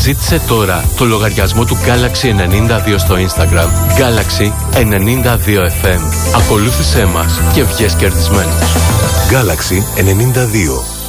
Ζήτησε τώρα το λογαριασμό του Galaxy 92 στο Instagram. Galaxy 92 FM. Ακολούθησέ μας και βγες κερδισμένος. Galaxy 92.